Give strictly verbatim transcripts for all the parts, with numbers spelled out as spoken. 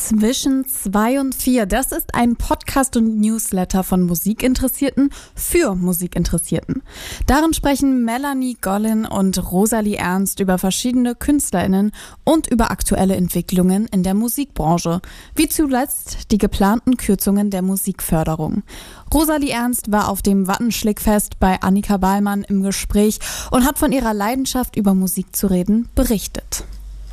Zwischen zwei und vier, das ist ein Podcast und Newsletter von Musikinteressierten für Musikinteressierten. Darin sprechen Melanie Gollin und Rosalie Ernst über verschiedene KünstlerInnen und über aktuelle Entwicklungen in der Musikbranche, wie zuletzt die geplanten Kürzungen der Musikförderung. Rosalie Ernst war auf dem Wattenschlickfest bei Annika Ballmann im Gespräch und hat von ihrer Leidenschaft, über Musik zu reden, berichtet.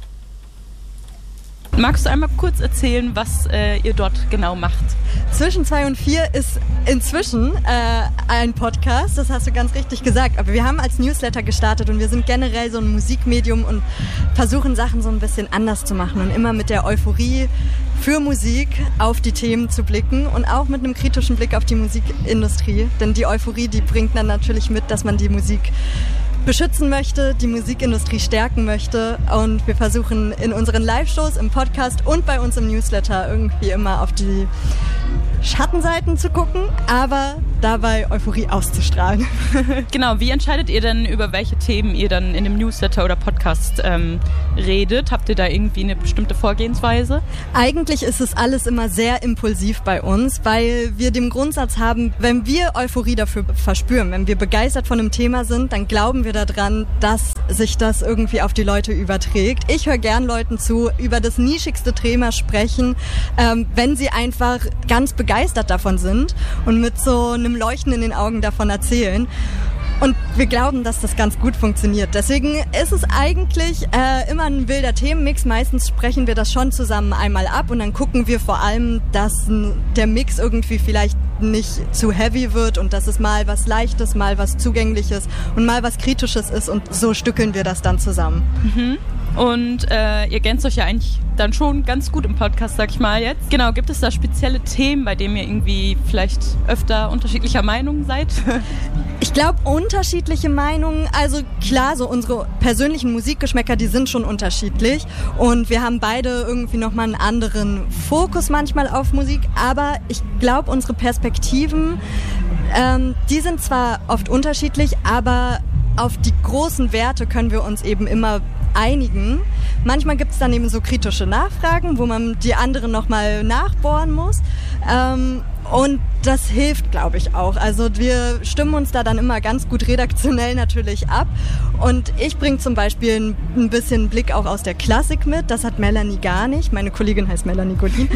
Magst du einmal kurz erzählen, was äh, ihr dort genau macht? Zwischen zwei und vier ist inzwischen äh, ein Podcast, das hast du ganz richtig gesagt. Aber wir haben als Newsletter gestartet und wir sind generell so ein Musikmedium und versuchen Sachen so ein bisschen anders zu machen und immer mit der Euphorie für Musik auf die Themen zu blicken und auch mit einem kritischen Blick auf die Musikindustrie. Denn die Euphorie, die bringt dann natürlich mit, dass man die Musik beschützen möchte, die Musikindustrie stärken möchte, und wir versuchen in unseren Live-Shows, im Podcast und bei uns im Newsletter irgendwie immer auf die Schattenseiten zu gucken, aber dabei Euphorie auszustrahlen. Genau, wie entscheidet ihr denn, über welche Themen ihr dann in dem Newsletter oder Podcast ähm, redet? Habt ihr da irgendwie eine bestimmte Vorgehensweise? Eigentlich ist es alles immer sehr impulsiv bei uns, weil wir den Grundsatz haben, wenn wir Euphorie dafür verspüren, wenn wir begeistert von einem Thema sind, dann glauben wir daran, dass sich das irgendwie auf die Leute überträgt. Ich höre gern Leuten zu, über das nischigste Thema sprechen, ähm, wenn sie einfach ganz begeistert davon sind und mit so einem Leuchten in den Augen davon erzählen. Und wir glauben, dass das ganz gut funktioniert. Deswegen ist es eigentlich äh, immer ein wilder Themenmix. Meistens sprechen wir das schon zusammen einmal ab und dann gucken wir vor allem, dass n, der Mix irgendwie vielleicht nicht zu heavy wird und dass es mal was Leichtes, mal was Zugängliches und mal was Kritisches ist, und so stückeln wir das dann zusammen. Mhm. Und äh, ihr ergänzt euch ja eigentlich dann schon ganz gut im Podcast, sag ich mal jetzt. Genau, gibt es da spezielle Themen, bei denen ihr irgendwie vielleicht öfter unterschiedlicher Meinung seid? Ich glaube, unterschiedliche Meinungen, also klar, so unsere persönlichen Musikgeschmäcker, die sind schon unterschiedlich und wir haben beide irgendwie nochmal einen anderen Fokus manchmal auf Musik, aber ich glaube, unsere Perspektiven, ähm, die sind zwar oft unterschiedlich, aber auf die großen Werte können wir uns eben immer einigen. Manchmal gibt es dann eben so kritische Nachfragen, wo man die anderen nochmal nachbohren muss. Ähm, und das hilft, glaube ich, auch. Also wir stimmen uns da dann immer ganz gut redaktionell natürlich ab. Und ich bringe zum Beispiel ein bisschen Blick auch aus der Klassik mit. Das hat Melanie gar nicht. Meine Kollegin heißt Melanie Gollin.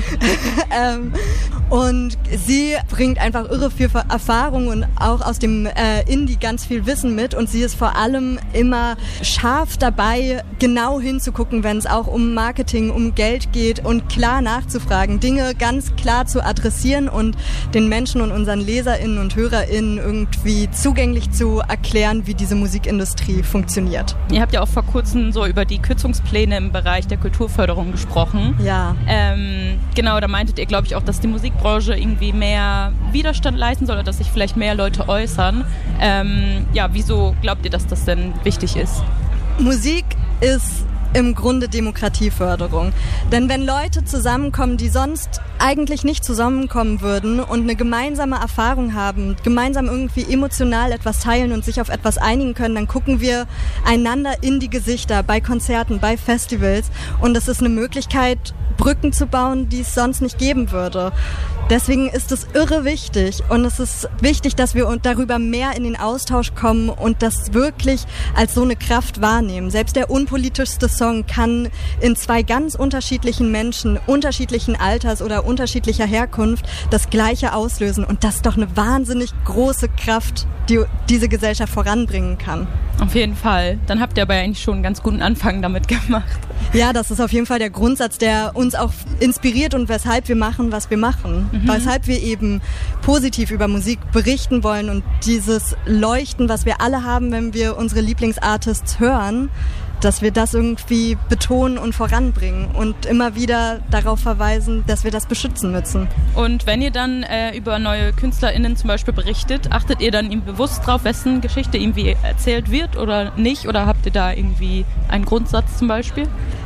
ähm, und sie bringt einfach irre viel Erfahrung und auch aus dem äh, Indie ganz viel Wissen mit. Und sie ist vor allem immer scharf dabei, genau hinzugucken, wenn es auch um Marketing, um Geld geht und klar nachzufragen, Dinge ganz klar zu adressieren und den Menschen und unseren LeserInnen und HörerInnen irgendwie zugänglich zu erklären, wie diese Musikindustrie funktioniert. Ihr habt ja auch vor kurzem so über die Kürzungspläne im Bereich der Kulturförderung gesprochen. Ja. Ähm, genau, da meintet ihr, glaube ich, auch, dass die Musikbranche irgendwie mehr Widerstand leisten soll oder dass sich vielleicht mehr Leute äußern. Ähm, ja, wieso glaubt ihr, dass das denn wichtig ist? Musik ist im Grunde Demokratieförderung. Denn wenn Leute zusammenkommen, die sonst eigentlich nicht zusammenkommen würden und eine gemeinsame Erfahrung haben, gemeinsam irgendwie emotional etwas teilen und sich auf etwas einigen können, dann gucken wir einander in die Gesichter bei Konzerten, bei Festivals, und es ist eine Möglichkeit, Brücken zu bauen, die es sonst nicht geben würde. Deswegen ist es irre wichtig, und es ist wichtig, dass wir darüber mehr in den Austausch kommen und das wirklich als so eine Kraft wahrnehmen. Selbst der unpolitischste Song kann in zwei ganz unterschiedlichen Menschen, unterschiedlichen Alters oder unterschiedlicher Herkunft das Gleiche auslösen, und das ist doch eine wahnsinnig große Kraft, die diese Gesellschaft voranbringen kann. Auf jeden Fall. Dann habt ihr aber eigentlich schon einen ganz guten Anfang damit gemacht. Ja, das ist auf jeden Fall der Grundsatz, der uns auch inspiriert und weshalb wir machen, was wir machen. Mhm. Weshalb wir eben positiv über Musik berichten wollen und dieses Leuchten, was wir alle haben, wenn wir unsere Lieblingsartists hören, dass wir das irgendwie betonen und voranbringen und immer wieder darauf verweisen, dass wir das beschützen müssen. Und wenn ihr dann äh, über neue KünstlerInnen zum Beispiel berichtet, achtet ihr dann ihm bewusst drauf, wessen Geschichte irgendwie erzählt wird oder nicht? Oder habt ihr da irgendwie einen Grundsatz zum Beispiel?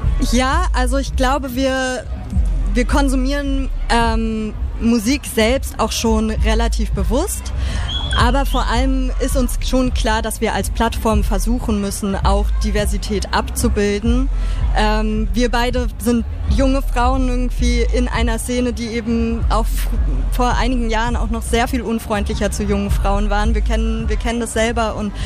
Ja, also ich glaube, wir, wir konsumieren ähm, Musik selbst auch schon relativ bewusst. Aber vor allem ist uns schon klar, dass wir als Plattform versuchen müssen, auch Diversität abzubilden. Ähm, wir beide sind junge Frauen irgendwie in einer Szene, die eben auch vor einigen Jahren auch noch sehr viel unfreundlicher zu jungen Frauen waren. Wir kennen, wir kennen das selber und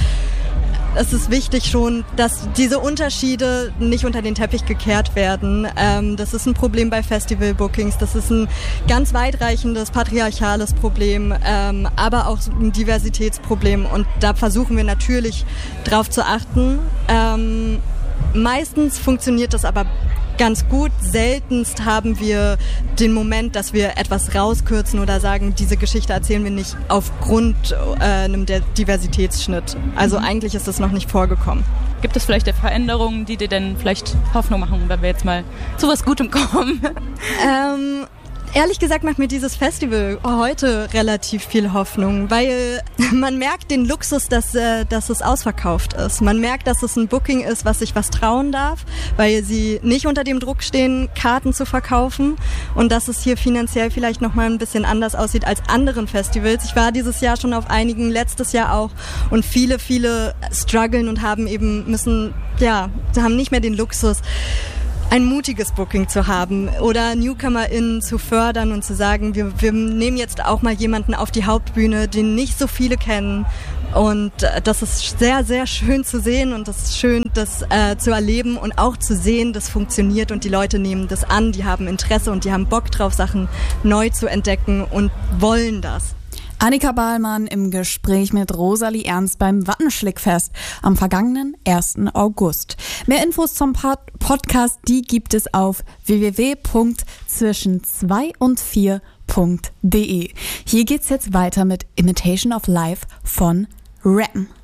es ist wichtig schon, dass diese Unterschiede nicht unter den Teppich gekehrt werden. Ähm, das ist ein Problem bei Festival-Bookings, das ist ein ganz weitreichendes patriarchales Problem, ähm, aber auch ein Diversitätsproblem und da versuchen wir natürlich drauf zu achten. Ähm, meistens funktioniert das aber ganz gut. Seltenst haben wir den Moment, dass wir etwas rauskürzen oder sagen, diese Geschichte erzählen wir nicht aufgrund äh, einem Diversitätsschnitt. Also mhm. eigentlich ist das noch nicht vorgekommen. Gibt es vielleicht Veränderungen, die dir denn vielleicht Hoffnung machen, wenn wir jetzt mal zu was Gutem kommen? Ähm, ehrlich gesagt macht mir dieses Festival heute relativ viel Hoffnung, weil man merkt den Luxus, dass, äh, dass es ausverkauft ist. Man merkt, dass es ein Booking ist, was sich was trauen darf, weil sie nicht unter dem Druck stehen, Karten zu verkaufen und dass es hier finanziell vielleicht nochmal ein bisschen anders aussieht als anderen Festivals. Ich war dieses Jahr schon auf einigen, letztes Jahr auch und viele, viele strugglen und haben eben müssen, ja, haben nicht mehr den Luxus, ein mutiges Booking zu haben oder NewcomerInnen zu fördern und zu sagen, wir, wir nehmen jetzt auch mal jemanden auf die Hauptbühne, den nicht so viele kennen. Und das ist sehr, sehr schön zu sehen und das ist schön, das äh, zu erleben und auch zu sehen, das funktioniert und die Leute nehmen das an, die haben Interesse und die haben Bock drauf, Sachen neu zu entdecken und wollen das. Annika Bahlmann im Gespräch mit Rosalie Ernst beim Wattenschlickfest am vergangenen ersten August. Mehr Infos zum Pod- Podcast, die gibt es auf w w w punkt zwischen zwei und vier punkt d e. Hier geht's jetzt weiter mit Imitation of Life von R E M.